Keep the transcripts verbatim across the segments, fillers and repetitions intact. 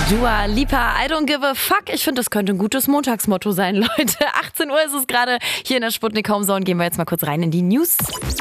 Dua Lipa, I don't give a fuck. Ich finde, das könnte ein gutes Montagsmotto sein, Leute. achtzehn Uhr ist es gerade hier in der Sputnik Homezone. Gehen wir jetzt mal kurz rein in die News.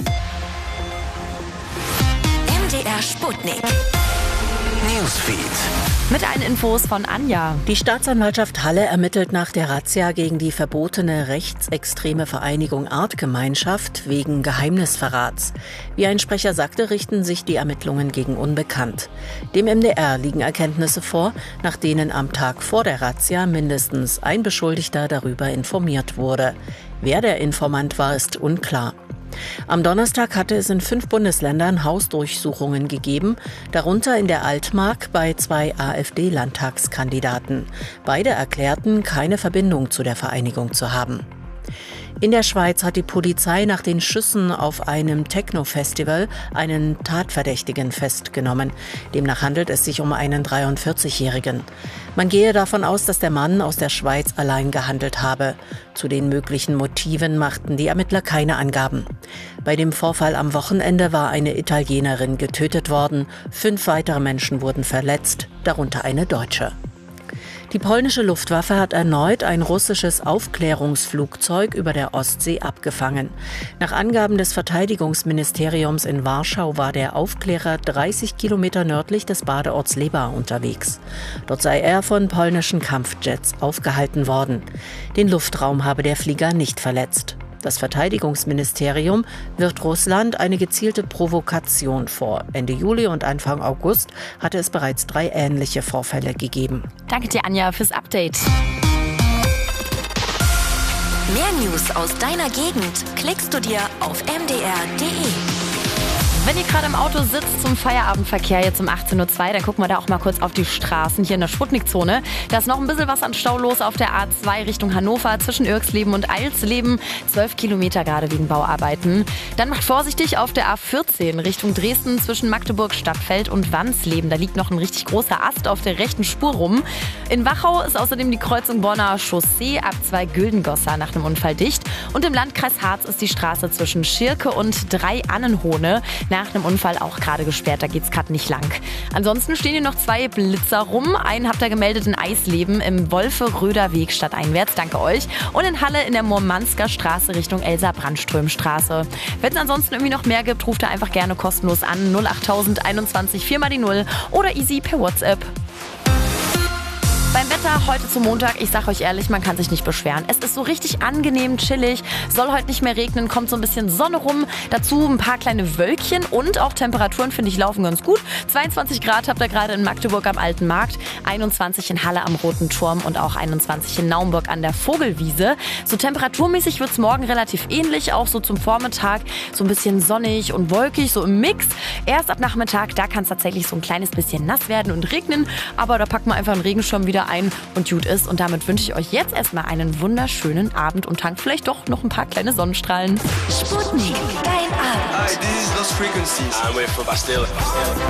M D R Sputnik Newsfeed. Mit allen Infos von Anja. Die Staatsanwaltschaft Halle ermittelt nach der Razzia gegen die verbotene rechtsextreme Vereinigung Artgemeinschaft wegen Geheimnisverrats. Wie ein Sprecher sagte, richten sich die Ermittlungen gegen Unbekannt. Dem M D R liegen Erkenntnisse vor, nach denen am Tag vor der Razzia mindestens ein Beschuldigter darüber informiert wurde. Wer der Informant war, ist unklar. Am Donnerstag hatte es in fünf Bundesländern Hausdurchsuchungen gegeben, darunter in der Altmark bei zwei AfD-Landtagskandidaten. Beide erklärten, keine Verbindung zu der Vereinigung zu haben. In der Schweiz hat die Polizei nach den Schüssen auf einem Techno-Festival einen Tatverdächtigen festgenommen. Demnach handelt es sich um einen dreiundvierzigjährigen. Man gehe davon aus, dass der Mann aus der Schweiz allein gehandelt habe. Zu den möglichen Motiven machten die Ermittler keine Angaben. Bei dem Vorfall am Wochenende war eine Italienerin getötet worden. Fünf weitere Menschen wurden verletzt, darunter eine Deutsche. Die polnische Luftwaffe hat erneut ein russisches Aufklärungsflugzeug über der Ostsee abgefangen. Nach Angaben des Verteidigungsministeriums in Warschau war der Aufklärer dreißig Kilometer nördlich des Badeorts Lebar unterwegs. Dort sei er von polnischen Kampfjets aufgehalten worden. Den Luftraum habe der Flieger nicht verletzt. Das Verteidigungsministerium wirft Russland eine gezielte Provokation vor. Ende Juli und Anfang August hatte es bereits drei ähnliche Vorfälle gegeben. Danke dir, Anja, fürs Update. Mehr News aus deiner Gegend klickst du dir auf m d r punkt d e. Wenn ihr gerade im Auto sitzt zum Feierabendverkehr jetzt um achtzehn Uhr zwei, dann gucken wir da auch mal kurz auf die Straßen hier in der Sputnikzone. Da ist noch ein bisschen was an Stau los auf der A zwei Richtung Hannover zwischen Irxleben und Eilsleben. zwölf Kilometer gerade wegen Bauarbeiten. Dann macht vorsichtig auf der A vierzehn Richtung Dresden zwischen Magdeburg, Stadtfeld und Wansleben. Da liegt noch ein richtig großer Ast auf der rechten Spur rum. In Wachau ist außerdem die Kreuzung Bonner Chaussee ab zwei Güldengosser nach einem Unfall dicht. Und im Landkreis Harz ist die Straße zwischen Schirke und Drei-Annenhohne nach einem Unfall auch gerade gesperrt, da geht's gerade nicht lang. Ansonsten stehen hier noch zwei Blitzer rum. Einen habt ihr gemeldet in Eisleben im Wolfe-Röder-Weg stadteinwärts, danke euch. Und in Halle in der Murmansker Straße Richtung Elsa-Brandström-Straße. Wenn es ansonsten irgendwie noch mehr gibt, ruft ihr einfach gerne kostenlos an null acht null null einundzwanzig vier mal die null oder easy per WhatsApp. Beim Wetter heute zum Montag, ich sag euch ehrlich, man kann sich nicht beschweren. Es ist so richtig angenehm, chillig, soll heute nicht mehr regnen, kommt so ein bisschen Sonne rum, dazu ein paar kleine Wölkchen und auch Temperaturen, finde ich, laufen ganz gut. zweiundzwanzig Grad habt ihr gerade in Magdeburg am Alten Markt, einundzwanzig in Halle am Roten Turm und auch einundzwanzig in Naumburg an der Vogelwiese. So temperaturmäßig wird es morgen relativ ähnlich, auch so zum Vormittag, so ein bisschen sonnig und wolkig, so im Mix. Erst ab Nachmittag, da kann es tatsächlich so ein kleines bisschen nass werden und regnen, aber da packen wir einfach einen Regenschirm wieder ein und gut ist. Und damit wünsche ich euch jetzt erstmal einen wunderschönen Abend und tankt vielleicht doch noch ein paar kleine Sonnenstrahlen. Sputnik, dein Abend. Hi, this is Lost Frequencies. I'm with Bastille.